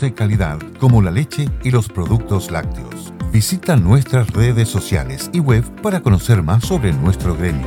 de calidad como la leche y los productos lácteos. Visita nuestras redes sociales y web para conocer más sobre nuestro gremio.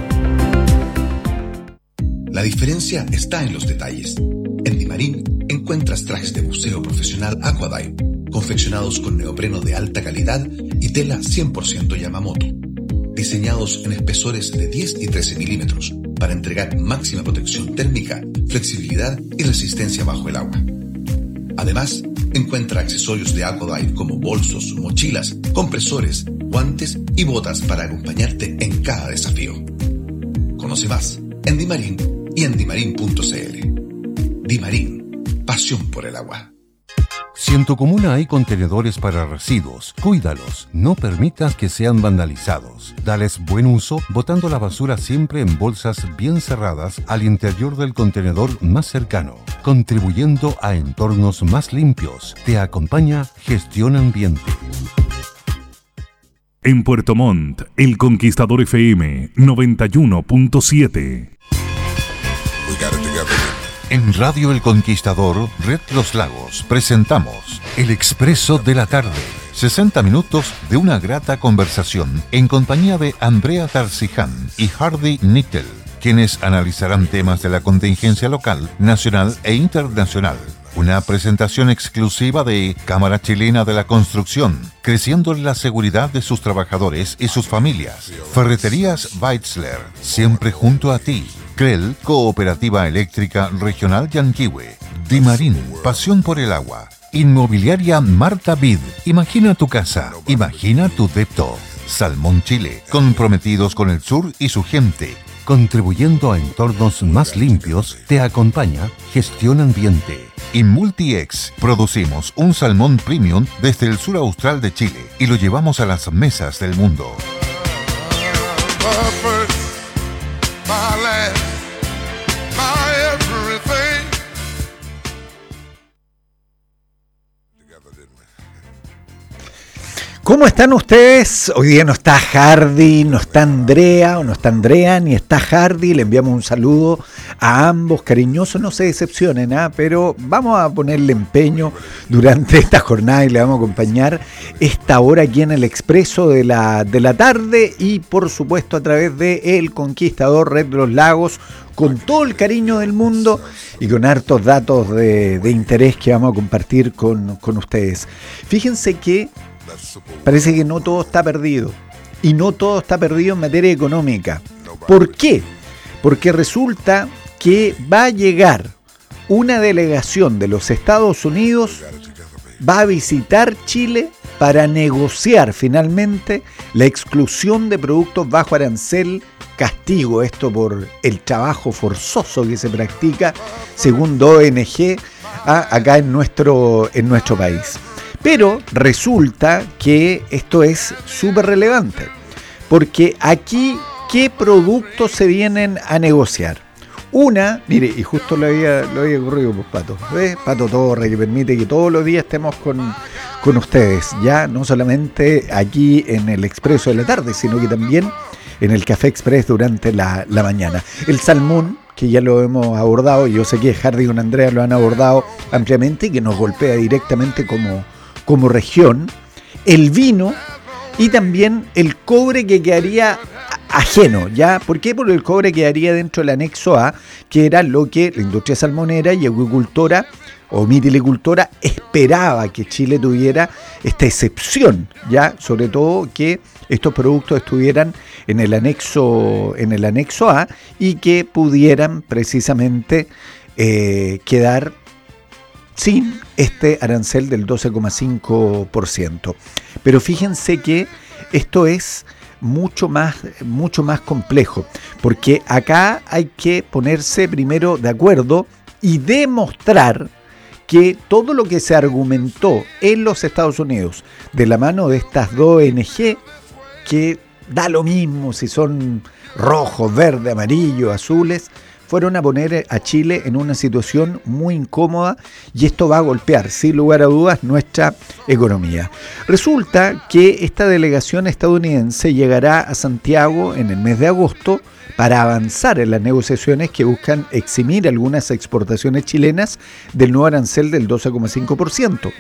La diferencia está en los detalles. En Dimarín encuentras trajes de buceo profesional Aquadive, confeccionados con neopreno de alta calidad y tela 100% Yamamoto, diseñados en espesores de 10 y 13 milímetros para entregar máxima protección térmica, flexibilidad y resistencia bajo el agua. Además, encuentra accesorios de Aquadive como bolsos, mochilas, compresores, guantes y botas para acompañarte en cada desafío. Conoce más en Dimarín y en dimarin.cl. Dimarín, pasión por el agua. Si en tu comuna hay contenedores para residuos, cuídalos, no permitas que sean vandalizados. Dales buen uso, botando la basura siempre en bolsas bien cerradas al interior del contenedor más cercano, contribuyendo a entornos más limpios. Te acompaña Gestión Ambiente. En Puerto Montt, El Conquistador FM 91.7. En Radio El Conquistador, Red Los Lagos, presentamos El Expreso de la Tarde. 60 minutos de una grata conversación en compañía de Andrea Tarciján y Hardy Nickel, quienes analizarán temas de la contingencia local, nacional e internacional. Una presentación exclusiva de Cámara Chilena de la Construcción, creciendo en la seguridad de sus trabajadores y sus familias. Ferreterías Weitzler, siempre junto a ti. CREL, Cooperativa Eléctrica Regional Yanquihue. Dimarín, pasión por el agua. Inmobiliaria Marta Vid, imagina tu casa, imagina tu depto. Salmón Chile, comprometidos con el sur y su gente. Contribuyendo a entornos más limpios, te acompaña Gestión Ambiente. Y Multiex, producimos un salmón premium desde el sur austral de Chile y lo llevamos a las mesas del mundo. ¿Cómo están ustedes? Hoy día no está Hardy, no está Andrea, o no está Andrea, ni está Hardy. Le enviamos un saludo a ambos, cariñosos, no se decepcionen, pero vamos a ponerle empeño durante esta jornada y le vamos a acompañar esta hora aquí en el Expreso de la tarde y por supuesto a través de El Conquistador, Red de los Lagos, con todo el cariño del mundo y con hartos datos de interés que vamos a compartir con ustedes. Fíjense que parece que no todo está perdido, y no todo está perdido en materia económica. ¿Por qué? Porque resulta que va a llegar una delegación de los Estados Unidos, va a visitar Chile para negociar finalmente la exclusión de productos bajo arancel castigo, esto por el trabajo forzoso que se practica según ONG acá en nuestro país. Pero resulta que esto es súper relevante, porque aquí, ¿qué productos se vienen a negociar? Una, mire, y justo lo había ocurrido, pues Pato, ¿ves? Pato Torre, que permite que todos los días estemos con ustedes, ya no solamente aquí en el Expreso de la Tarde, sino que también en el Café Express durante la mañana. El salmón, que ya lo hemos abordado, y yo sé que Hardy y Andrea lo han abordado ampliamente y que nos golpea directamente como región, el vino y también el cobre que quedaría ajeno, ¿ya? ¿Por qué? Porque el cobre quedaría dentro del anexo A, que era lo que la industria salmonera y acuicultora o mitilicultora esperaba que Chile tuviera esta excepción, ¿ya? Sobre todo que estos productos estuvieran en el anexo A y que pudieran precisamente quedar sin este arancel del 12,5%. Pero fíjense que esto es mucho más complejo, porque acá hay que ponerse primero de acuerdo y demostrar que todo lo que se argumentó en los Estados Unidos de la mano de estas dos ONG, que da lo mismo si son rojos, verdes, amarillos, azules, fueron a poner a Chile en una situación muy incómoda y esto va a golpear, sin lugar a dudas, nuestra economía. Resulta que esta delegación estadounidense llegará a Santiago en el mes de agosto para avanzar en las negociaciones que buscan eximir algunas exportaciones chilenas del nuevo arancel del 12,5%.